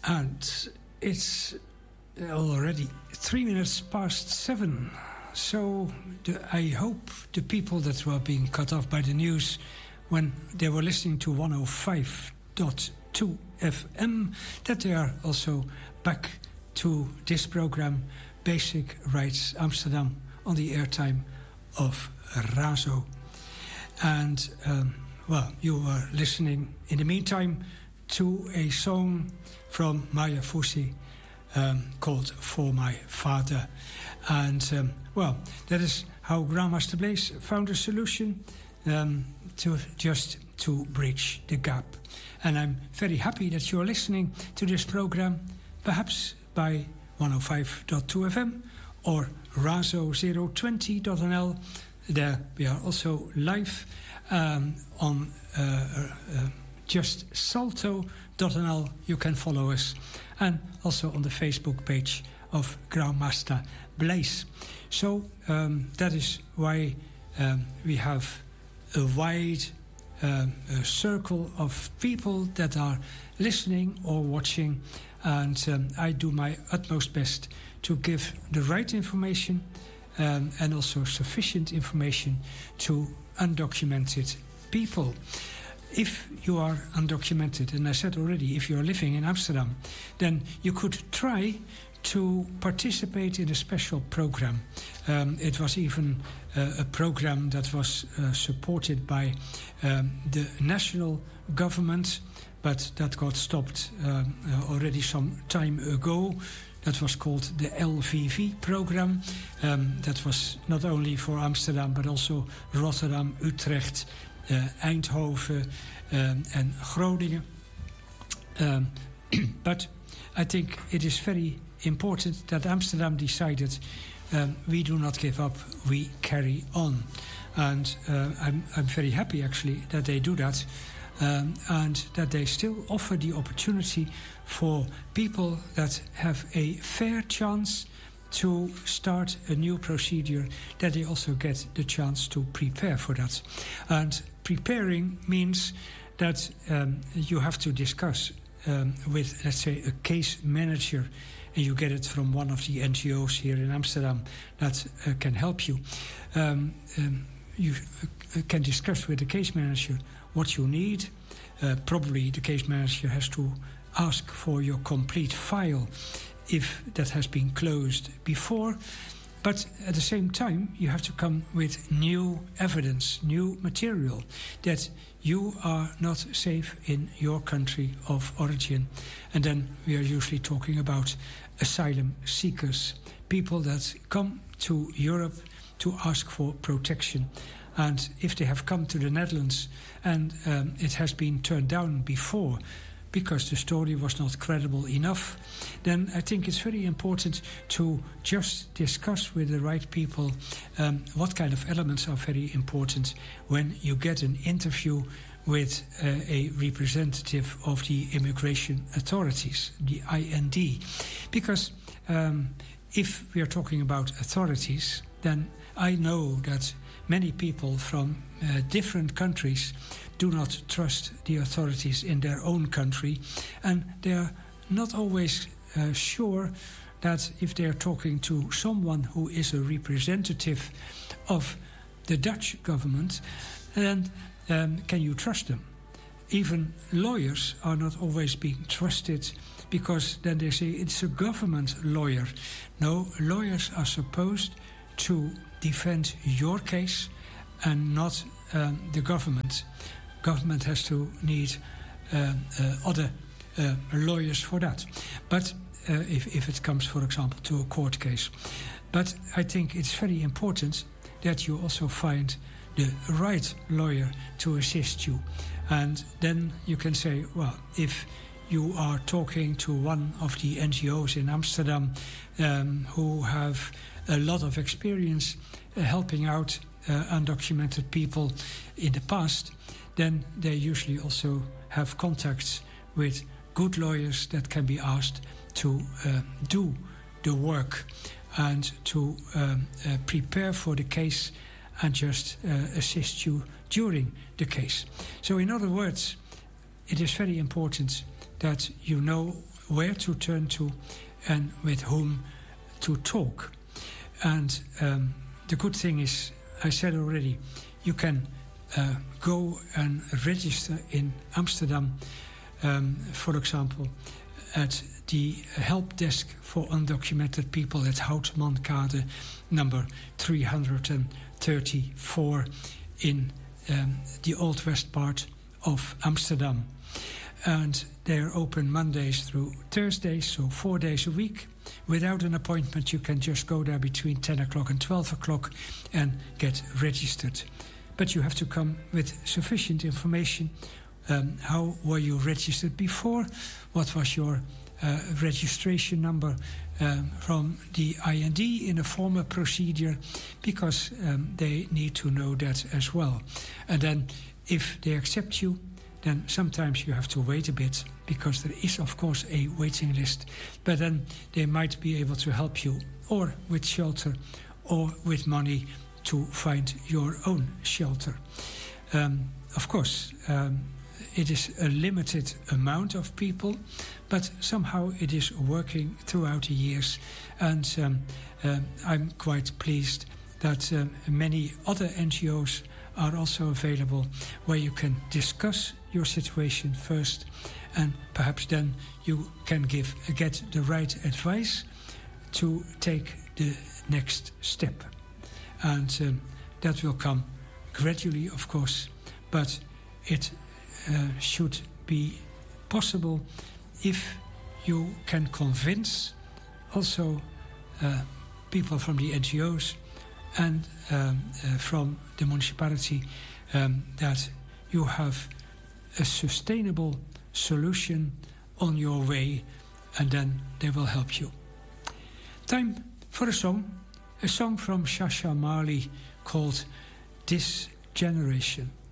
And it's already 3 minutes past 7. So I hope the people that were being cut off by the news when they were listening to 105.2 FM, that they are also back to this program, Basic Rights Amsterdam, on the airtime of Razo. And, you are listening in the meantime to a song from Maya Fusi called For My Father. And, that is how Grandmaster Blaze found a solution to bridge the gap. And I'm very happy that you're listening to this program, perhaps by 105.2 FM or razo020.nl. There we are also live on just salto.nl. You can follow us, and also on the Facebook page of Grandmaster Blaze. So that is why we have a wide circle of people that are listening or watching, and I do my utmost best to give the right information and also sufficient information to undocumented people. If you are undocumented, and I said already, if you are living in Amsterdam, then you could try to participate in a special program. It was even a program that was supported by the national government, but that got stopped already some time ago. That was called the LVV program. That was not only for Amsterdam, but also Rotterdam, Utrecht, Eindhoven, and Groningen. But I think it is very important that Amsterdam decided we do not give up, we carry on. And I'm very happy actually that they do that, and that they still offer the opportunity for people that have a fair chance to start a new procedure, that they also get the chance to prepare for that. And preparing means that you have to discuss with, let's say, a case manager, and you get it from one of the NGOs here in Amsterdam that can help you. You can discuss with the case manager what you need. Probably the case manager has to ask for your complete file if that has been closed before. But at the same time, you have to come with new evidence, new material, that you are not safe in your country of origin. And then we are usually talking about asylum seekers, people that come to Europe to ask for protection. And if they have come to the Netherlands and it has been turned down before because the story was not credible enough, then I think it's very important to just discuss with the right people what kind of elements are very important when you get an interview with a representative of the immigration authorities, the IND. Because if we are talking about authorities, then I know that many people from different countries do not trust the authorities in their own country, and they are not always sure that if they are talking to someone who is a representative of the Dutch government, then can you trust them? Even lawyers are not always being trusted, because then they say it's a government lawyer. No, lawyers are supposed to defend your case and not the government. Government has to need other lawyers for that. But if it comes, for example, to a court case. But I think it's very important that you also find the right lawyer to assist you. And then you can say, well, if you are talking to one of the NGOs in Amsterdam who have a lot of experience helping out undocumented people in the past, then they usually also have contacts with good lawyers that can be asked to do the work and to prepare for the case and just assist you during the case. So in other words, it is very important that you know where to turn to and with whom to talk. And the good thing is, I said already, you can go and register in Amsterdam, for example, at the help desk for undocumented people at Houtmankade number 334 in the Old West part of Amsterdam. And they're open Mondays through Thursdays, so 4 days a week. Without an appointment, you can just go there between 10 o'clock and 12 o'clock and get registered. But you have to come with sufficient information. How were you registered before? What was your registration number from the IND in a former procedure? Because they need to know that as well. And then if they accept you, then sometimes you have to wait a bit, because there is, of course, a waiting list. But then they might be able to help you, or with shelter, or with money to find your own shelter. Of course, it is a limited amount of people, but somehow it is working throughout the years. And I'm quite pleased that many other NGOs are also available, where you can discuss your situation first, and perhaps then you can get the right advice to take the next step. And that will come gradually, of course, but it should be possible if you can convince also people from the NGOs and from the municipality that you have a sustainable solution on your way, and then they will help you. Time for a song from Shasha Marley called This Generation.